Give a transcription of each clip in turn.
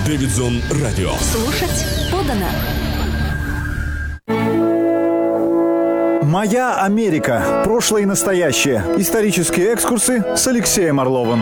Дэвидсон Радио. Слушать подано. «Моя Америка. Прошлое и настоящее». Исторические экскурсы с Алексеем Орловым.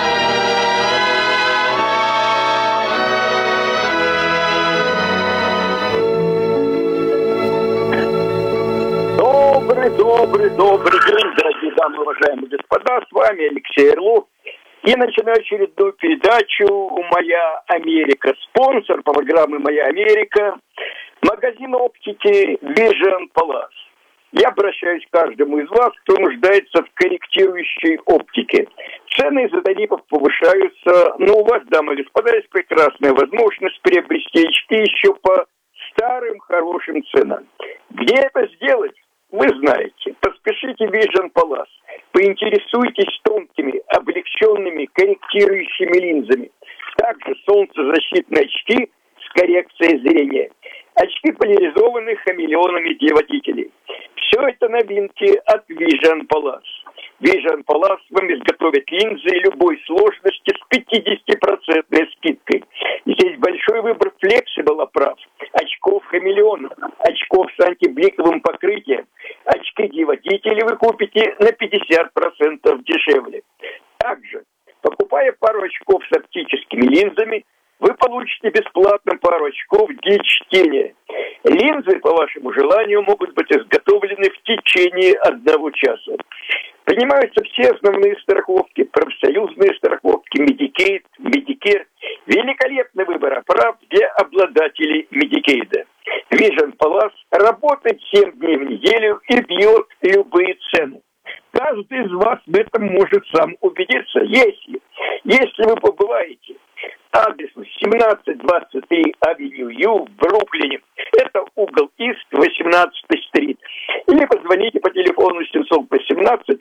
Добрый день, дорогие дамы, уважаемые господа. С вами Алексей Орлов. И начинаю очередную передачу «Моя Америка». Спонсор программы «Моя Америка» – магазин оптики Vision Palace. Я обращаюсь к каждому из вас, кто нуждается в корректирующей оптике. Цены из-за тарифов повышаются, но у вас, дамы и господа, есть прекрасная возможность приобрести очки еще по старым хорошим ценам. Где это сделать? Вы знаете. Поспешите в Vision Palace. Поинтересуйтесь тонкими, облегченными, корректирующими линзами. Также солнцезащитные очки с коррекцией зрения. Очки поляризованных хамелеонами для водителей. Все это новинки от Vision Palace. Vision Palace вам изготовит линзы любой сложности с 50% скидкой. Здесь большой выбор флексибл оправ, очков хамелеонов, очков с антибликовым покрытием. Очки для водителей вы купите на 50% дешевле. Также, покупая пару очков с оптическими линзами, вы получите бесплатно пару очков для чтения. Линзы, по вашему желанию, могут быть изготовлены в течение 1 часа. Принимаются все основные страховки, профсоюзные страховки, Medicaid, Medicare. Великолепный выбор оправ для обладателей Medicaid. Vision Palace работает 7 дней в неделю и бьет любые цены. Каждый из вас в этом может сам убедиться, если вы побываете. Адрес 1723 Авеню Ю в Бруклине. Это угол Ист, 18-й стрит. Или позвоните по телефону 718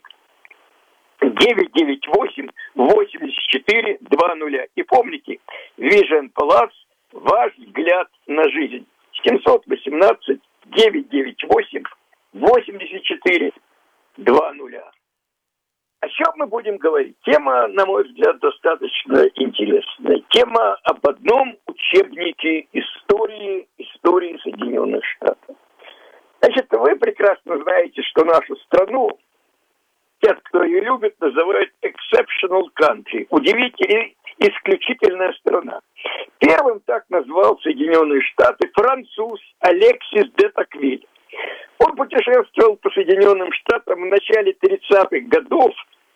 998 8420. И помните, Vision Palace – ваш взгляд на жизнь. 718 998 8420. О чем мы будем говорить? Тема, на мой взгляд, достаточно интересная. Тема об одном учебнике истории Соединенных Штатов. Значит, вы прекрасно знаете, что нашу страну, те, кто ее любит, называют exceptional country, удивительная, исключительная страна. Первым так назвал Соединенные Штаты француз Алексис де Токвиль. Он путешествовал по Соединенным Штатам в начале 30-х годов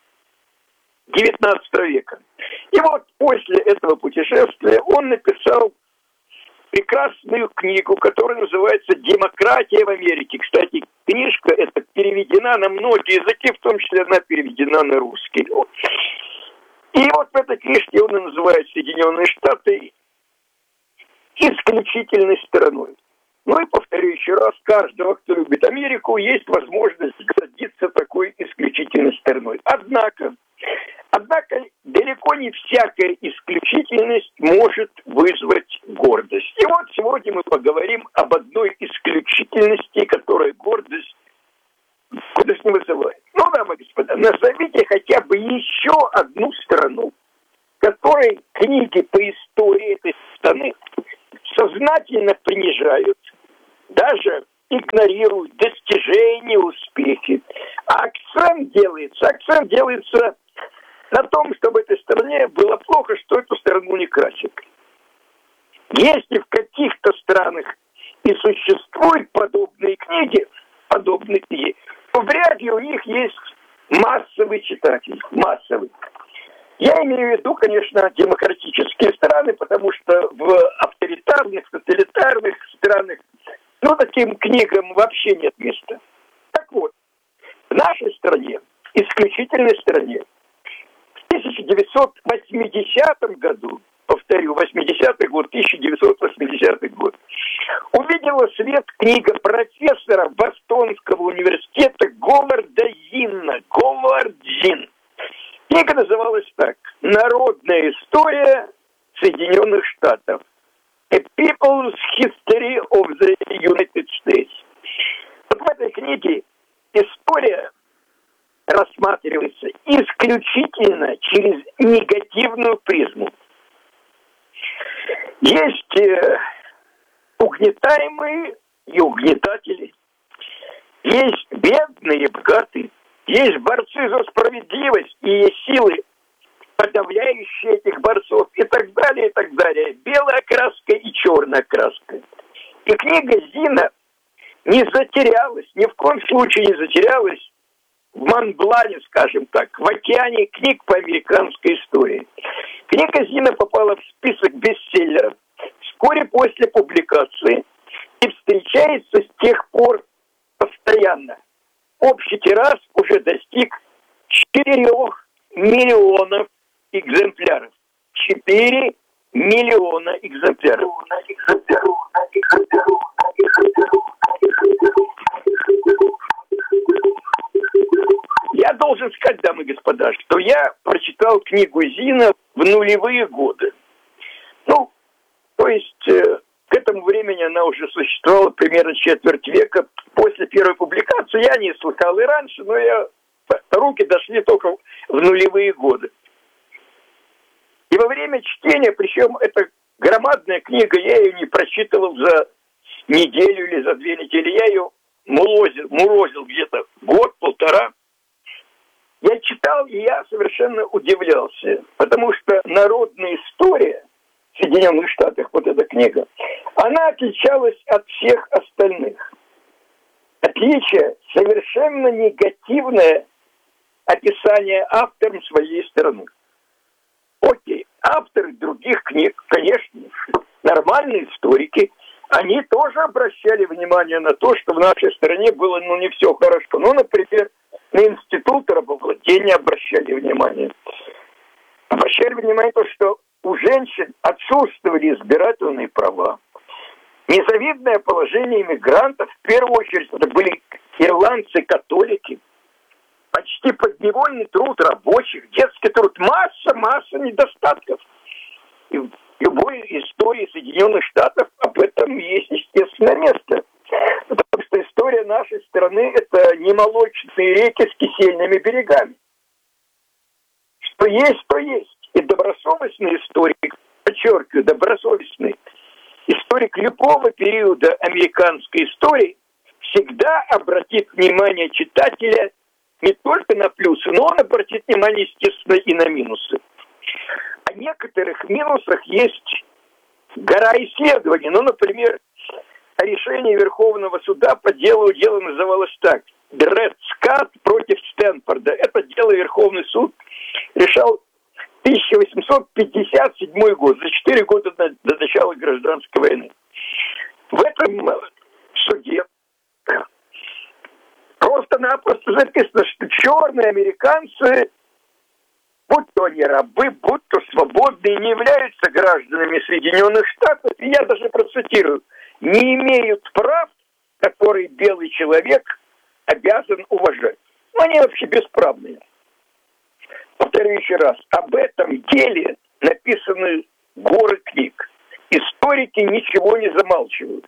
XIX века. И вот после этого путешествия он написал прекрасную книгу, которая называется «Демократия в Америке». Кстати, книжка эта переведена на многие языки, в том числе она переведена на русский. И вот в этой книжке он и называет Соединенные Штаты исключительной страной. Ну и повторю еще раз, каждого, кто любит Америку, есть возможность гордиться такой исключительной страной. Однако, далеко не всякая исключительность может вызвать гордость. И вот сегодня мы поговорим об одной исключительности, которая гордость не вызывает. Ну, дамы и господа, назовите хотя бы еще одну страну, которой книги по истории этой страны сознательно принижают, даже игнорируют достижения, успехи. А акцент делается на том, что в этой стране было плохо, что эту страну не красят. Если в каких-то странах и существуют подобные книги, то вряд ли у них есть массовый читатель, массовый. Я имею в виду, конечно, демократические страны, потому что в авторитарных, тоталитарных странах, таким книгам вообще нет места. Так вот, в нашей стране, исключительной стране, в 1980 году, повторю, 1980 год, увидела свет книга профессора Бостонского университета Говарда Зинна. Книга называлась так: «Народная история Соединенных Штатов. A People's History of the United States». Вот в этой книге история рассматривается исключительно через негативную призму. Есть угнетаемые и угнетатели. Есть бедные и богатые. Есть борцы за справедливость и есть силы, подавляющие этих борцов, и так далее, и так далее. Белая краска и черная краска. И книга Зина не затерялась, ни в коем случае не затерялась в Монблане, скажем так, в океане книг по американской истории. Книга Зина попала в список бестселлеров вскоре после публикации и встречается с тех пор постоянно. Общий тираж уже достиг 4 миллионов экземпляров. 4 миллиона экземпляров. Я должен сказать, дамы и господа, что я прочитал книгу Зина в нулевые годы. Ну, то есть к этому времени она уже существовала примерно четверть века. После первой публикации я не слыхал и раньше, но руки дошли только в нулевые годы. И во время чтения, причем это громадная книга, я ее не прочитывал за неделю или за 2 недели, я ее мурозил где-то год-полтора. Я читал, и я совершенно удивлялся, потому что народная история в Соединенных Штатах, вот эта книга, она отличалась от всех остальных. Отличие совершенно негативное описание автором своей страны. Окей, авторы других книг, конечно, нормальные историки, они тоже обращали внимание на то, что в нашей стране было, не все хорошо. Ну, например, на институт рабовладения обращали внимание. Обращали внимание на то, что у женщин отсутствовали избирательные права. Незавидное положение иммигрантов, в первую очередь, это были ирландцы-католики. Почти подневольный труд рабочих, детский труд, масса недостатков. И в любой истории Соединенных Штатов об этом есть естественное место. Потому что история нашей страны – это не молочные реки с кисельными берегами. Что есть, то есть. И добросовестный историк, подчеркиваю, добросовестный историк любого периода американской истории всегда обратит внимание читателя не только на плюсы, но он обратит внимание, естественно, и на минусы. О некоторых минусах есть гора исследований. Ну, например, решение Верховного суда по делу называлось так: Дред Скотт против Стэнфорда. Это дело Верховный суд решал 1857 год, за 4 года до начала гражданской войны. В этом суде просто-напросто записано, что черные американцы, будь то они рабы, будь то свободные, не являются гражданами Соединенных Штатов, и я даже процитирую, не имеют прав, которые белый человек обязан уважать. Ну, они вообще бесправные. Повторю еще раз, об этом деле написаны горы книг. Историки ничего не замалчивают.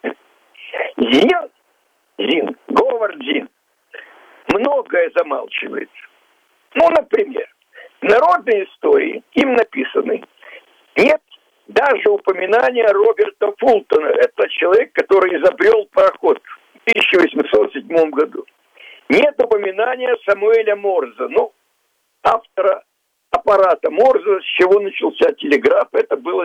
Говард Зин многое замалчивает. Ну, например, в народной истории им написаны нет даже упоминания Роберта Фултона. Это человек, который изобрел пароход в 1807 году. Нет упоминания Самуэля Морза, автора аппарата Морза, с чего начался телеграф. Это был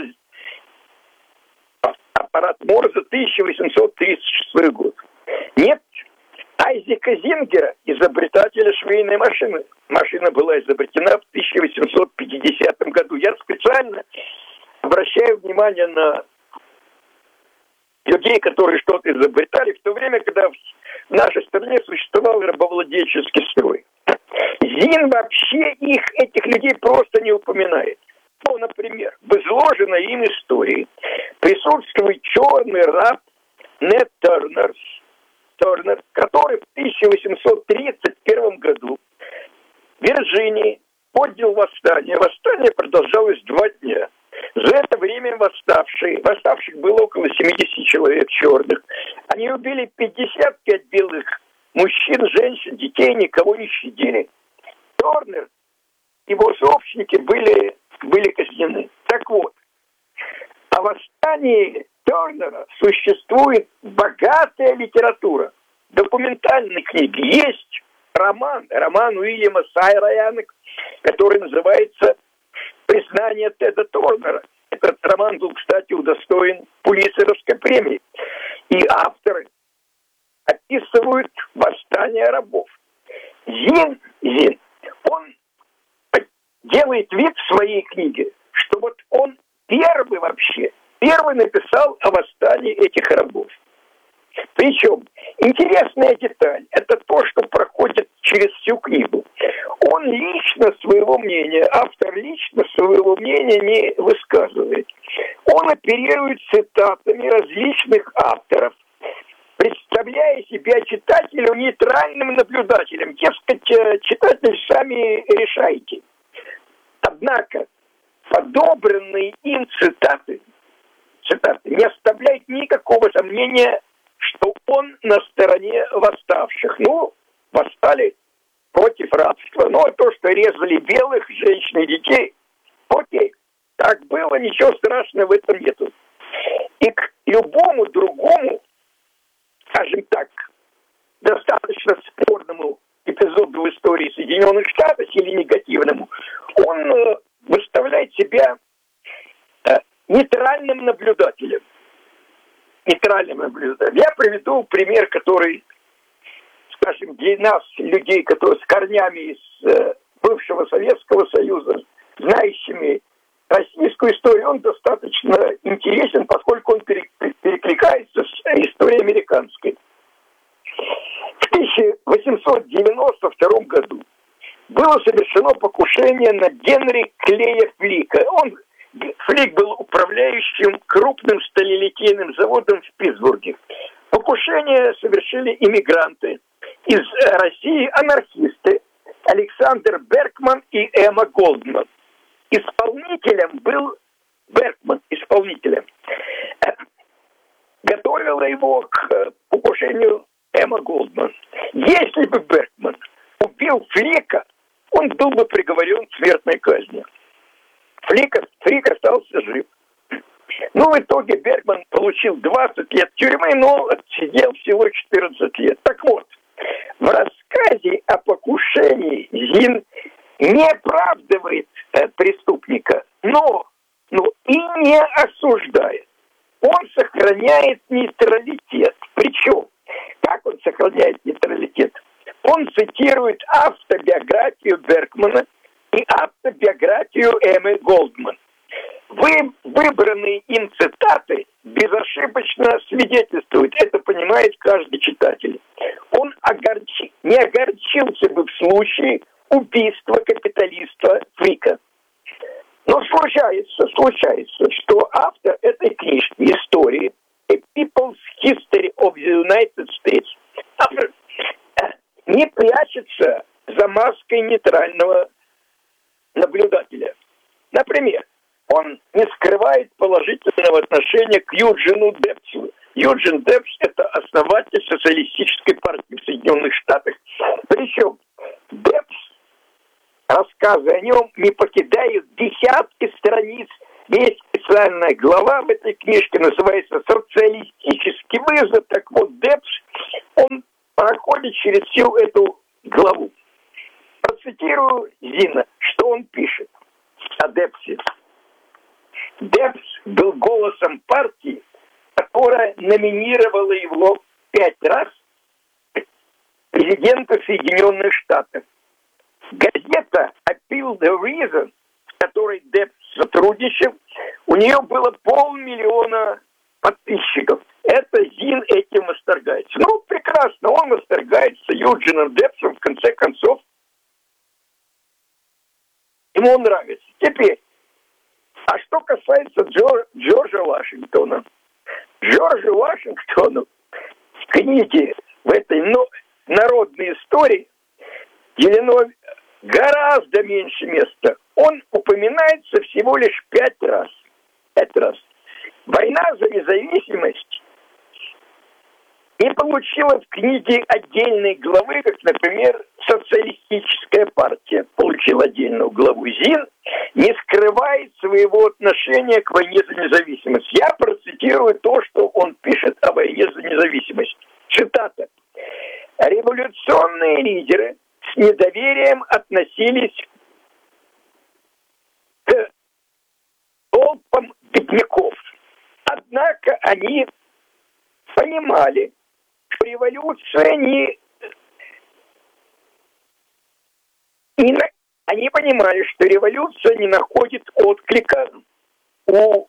аппарат Морза, 1836 год. Нет Айзека Зингера, изобретателя швейной машины. Машина была изобретена в 1850 году. Я специально обращаю внимание на людей, которые что-то изобретали, в то время, когда в нашей стране существовал рабовладельческий строй. Зин вообще этих людей просто не упоминает. Ну, например, в изложенной им истории присутствует черный раб Нет Тернер, который в 1831 году в Вирджинии поднял восстание. Восстание продолжалось 2 дня. За это время восставших было около 70 человек черных. Они убили 55 белых мужчин, женщин, детей, никого не щадили. Тернер, его сообщники были казнены. Так вот, о о восстании Тернера существует богатая литература. Документальные книги. Есть роман Уильяма Сайраяна, который называется «Признание Теда Тернера». Этот роман был, кстати, удостоен Пулитцеровской премии. И авторы описывают восстание рабов. Зин, он делает вид в своей книге, что вот он первый написал о восстании этих рабов. Причем интересная деталь, это то, что проходит через всю книгу. Он автор лично своего мнения не высказывает. Он оперирует цитатами различных авторов, представляя себя читателю нейтральным наблюдателем. Дескать, читатель, сами решайте. Однако подобранные им цитаты не оставляют никакого сомнения, что он на стороне восставших. Восстали против рабства. То, что резали белых, женщин и детей, окей, так было, ничего страшного в этом нету. И к любому другому, скажем так, достаточно спорному эпизоду в истории Соединенных Штатов или негативному, он выставляет себя нейтральным наблюдателем. Я приведу пример, который, скажем, для нас, людей, которые с корнями из бывшего Советского Союза, знающими российскую историю, он достаточно интересен, поскольку он перекликается с историей американской. В 1892 году было совершено покушение на Генри Клея Флика. Флик был управляющим крупным сталелитейным заводом в Питтсбурге. Покушение совершили иммигранты из России, анархисты Александр Беркман и Эмма Голдман. Исполнителем был Беркман, готовила его к покушению Эмма Голдман. Если бы Беркман убил Флика, он был бы приговорен к смертной казни. Флик остался жив. В итоге Беркман получил 20 лет тюрьмы, но отсидел всего 14 лет. Так вот, в рассказе о покушении Зин не оправдывает преступника, но и не осуждает. Он сохраняет нейтралитет. Причем, как он сохраняет нейтралитет? Он цитирует автобиографию Беркмана и автобиографию Эммы Голдман. Выбранные им цитаты безошибочно свидетельствуют, это понимает каждый читатель. Он не огорчился бы в случае убийства капиталиста Флика. Но случается, что автор этой книжки «Истории» A People's History of the United States не прячется за маской нейтрального наблюдателя. Например, он не скрывает положительного отношения к Юджину Депсу. Юджин Депс – это основатель социалистической партии в Соединенных Штатах. Причем Депс, рассказы о нем не покидают десятки страниц. Есть специальная глава в этой книжке, называется «Социалистический вызов». Так вот, Депс, он проходит через всю эту главу. Процитирую Зина, что он пишет о Депсе. Депс был голосом партии, которая номинировала его 5 раз президента Соединенных Штатов. Газета Appeal the Reason, с которой Депс сотрудничал, у нее было 500 000 подписчиков. Это Зин этим восторгается. Прекрасно, он восторгается Юджином Депсом, в конце концов. Ему нравится. Теперь, а что касается Джорджа Вашингтона. Джорджу Вашингтону в книге, в этой народной истории уделено гораздо меньше места. Он упоминается всего лишь 5 раз. 5 раз. Война за независимость не получила в книге отдельной главы, как, например, «Социалистическая партия» получила отдельную главу. Зин не скрывает своего отношения к войне за независимость. Я процитирую то, что он пишет о войне за независимость. Цитата. «Революционные лидеры с недоверием относились к толпам бедняков. Однако они понимали, что революция они понимали, что революция не находит отклика у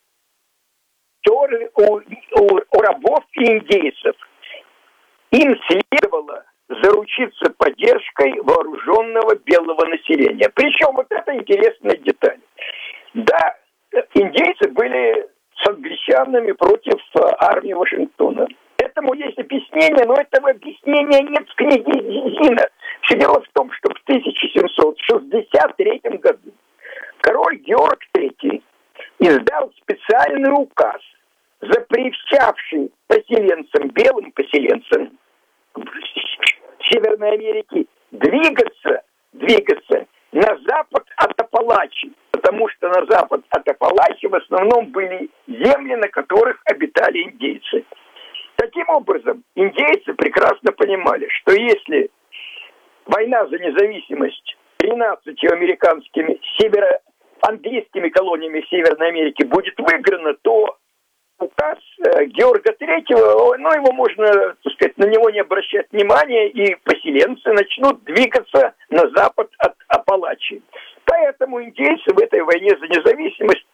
рабов и индейцев. Им следовало заручиться поддержкой вооруженного белого населения. Причем вот это интересная деталь. Да, индейцы были с англичанами против армии Вашингтона. Этому есть объяснение, но этого объяснения нет в книге Зина. Все дело в том, что в 1763 году король Георг III издал специальный указ, запрещавший поселенцам, белым поселенцам Северной Америки двигаться на запад от Апалачи, потому что на запад от Апалачи в основном были земли, на которых обитали индейцы. Таким образом, индейцы прекрасно понимали, что если война за независимость 13 американскими английскими колониями Северной Америки будет выиграна, то указ Георга III, его можно, так сказать, на него не обращать внимания, и поселенцы начнут двигаться на запад от Апалачи. Поэтому индейцы в этой войне за независимость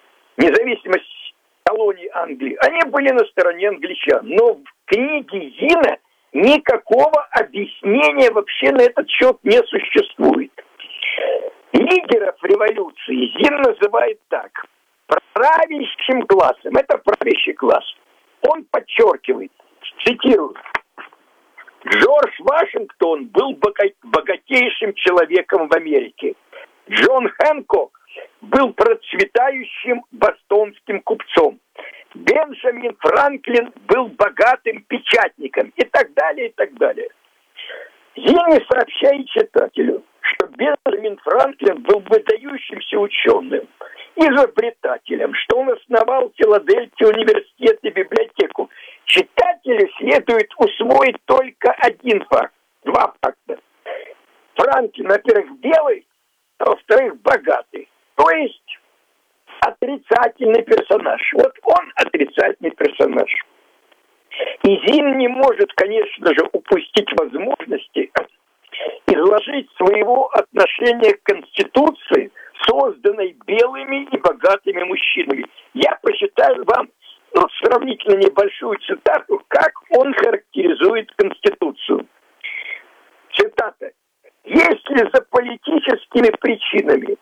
колоний Англии, они были на стороне англичан. Но в книге Зина никакого объяснения вообще на этот счет не существует. Лидеров революции Зин называет так: правящим классом. Это правящий класс. Он подчеркивает, цитирую: Джордж Вашингтон был богатейшим человеком в Америке. Джон Хэнкок был процветающим бостонским купцом. Бенджамин Франклин был богатым печатником. И так далее, и так далее. Зин сообщает читателю, что Бенджамин Франклин был выдающимся ученым, изобретателем, что он основал в Филадельфии университет и библиотеку. Читателю следует усвоить только один факт, два факта. Франклин, во-первых, белый, а во-вторых, богатый. То есть отрицательный персонаж. Вот он отрицательный персонаж. И Зин не может, конечно же, упустить возможности изложить своего отношения к Конституции, созданной белыми и богатыми мужчинами. Я посчитаю вам сравнительно небольшую цитату, как он характеризует Конституцию. Цитата. «Если за политическими причинами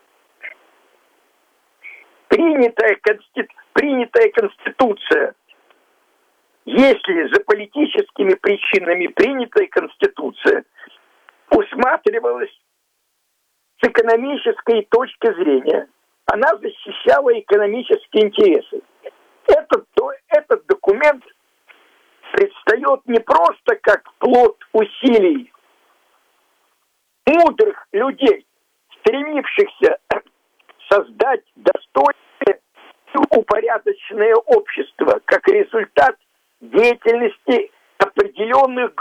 принятая Конституция, усматривалась с экономической точки зрения, она защищала экономические интересы. Этот документ предстает не просто как плод усилий мудрых людей, стремившихся создать достойное и упорядоченное общество как результат деятельности определенных